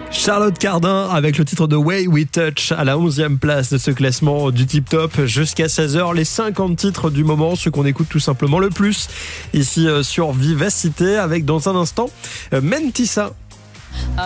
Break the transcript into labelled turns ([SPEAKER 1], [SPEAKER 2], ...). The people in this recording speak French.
[SPEAKER 1] Charlotte Cardin avec le titre de Way We Touch à la 11e place de ce classement du Tip Top. Jusqu'à 16h, les 50 titres du moment, ceux qu'on écoute tout simplement le plus ici sur Vivacité, avec dans un instant Mentissa.